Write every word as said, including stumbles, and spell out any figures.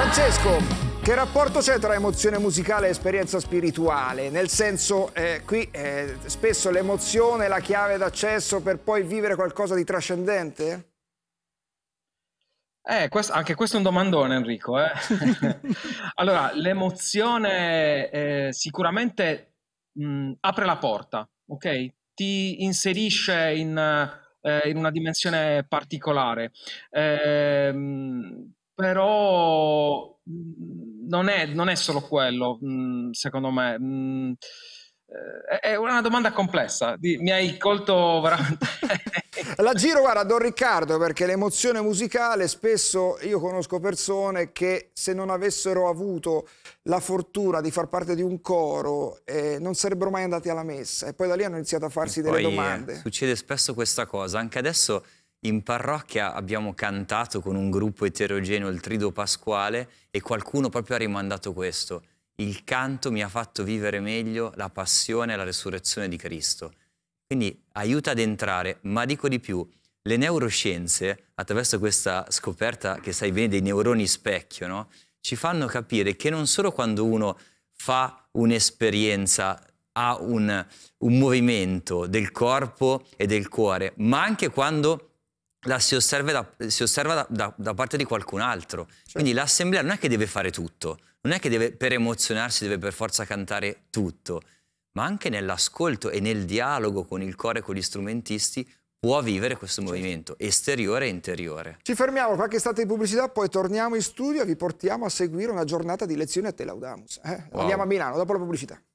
Francesco, che rapporto c'è tra emozione musicale e esperienza spirituale? Nel senso, eh, qui eh, spesso l'emozione è la chiave d'accesso per poi vivere qualcosa di trascendente? Eh, questo- anche questo è un domandone, Enrico. eh. Allora, l'emozione eh, sicuramente mh, apre la porta, ok? Ti inserisce in, eh, in una dimensione particolare. Ehm, però mh, non è, non è solo quello, mh, secondo me. Mh, eh, è una domanda complessa. Di- Mi hai colto veramente. La giro, guarda, a Don Riccardo, perché l'emozione musicale, spesso io conosco persone che se non avessero avuto la fortuna di far parte di un coro eh, non sarebbero mai andati alla messa e poi da lì hanno iniziato a E farsi delle poi eh, domande. succede spesso questa cosa. Anche adesso in parrocchia abbiamo cantato con un gruppo eterogeneo il Triduo Pasquale e qualcuno proprio ha rimandato questo. Il canto mi ha fatto vivere meglio la passione e la resurrezione di Cristo. Quindi aiuta ad entrare, ma dico di più, le neuroscienze, attraverso questa scoperta che sai bene dei neuroni specchio, no? Ci fanno capire che non solo quando uno fa un'esperienza ha un, un movimento del corpo e del cuore, ma anche quando la si osserva da, si osserva da, da, da parte di qualcun altro. Certo. Quindi l'assemblea non è che deve fare tutto, non è che deve, per emozionarsi deve per forza cantare tutto, ma anche nell'ascolto e nel dialogo con il coro e con gli strumentisti può vivere questo Certo. movimento esteriore e interiore. Ci fermiamo, qualche istante di pubblicità, poi torniamo in studio e vi portiamo a seguire una giornata di lezioni a Te Laudamus. Eh? Wow. Andiamo a Milano, dopo la pubblicità.